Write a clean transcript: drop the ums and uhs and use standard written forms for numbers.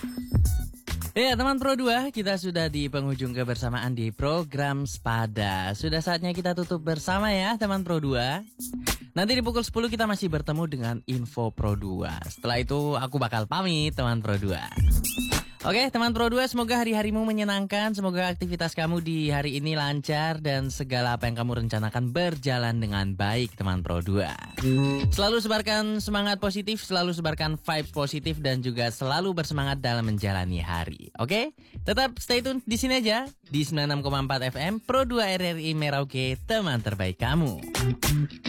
Ya teman Pro 2, kita sudah di penghujung kebersamaan di program Spada. Sudah saatnya kita tutup bersama ya teman Pro 2. Nanti di pukul 10 kita masih bertemu dengan Info Pro 2. Setelah itu aku bakal pamit teman Pro 2. Oke teman Pro 2, semoga hari-harimu menyenangkan. Semoga aktivitas kamu di hari ini lancar dan segala apa yang kamu rencanakan berjalan dengan baik teman Pro 2. Selalu sebarkan semangat positif, selalu sebarkan vibes positif dan juga selalu bersemangat dalam menjalani hari. Oke? Tetap stay tune di sini aja di 96,4 FM Pro 2 RRI Merauke, teman terbaik kamu.